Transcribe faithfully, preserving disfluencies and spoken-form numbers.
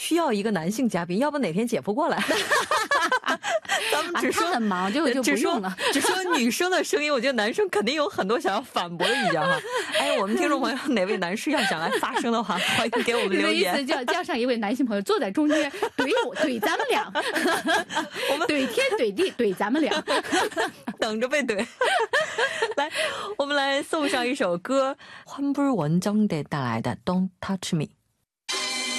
需要一个男性嘉宾，要不哪天姐夫过来咱们只说、 啊、他很忙就就不用了， 只说女生的声音，我觉得男生肯定有很多想要反驳的意见哈。哎，我们听众朋友哪位男士要想来发声的话，欢迎给我们留言。 意思叫叫上一位男性朋友坐在中间怼我怼咱们俩我们怼天怼地怼咱们俩等着被怼来，我们来送上一首歌，환불원정대带来的 Don't Touch Me。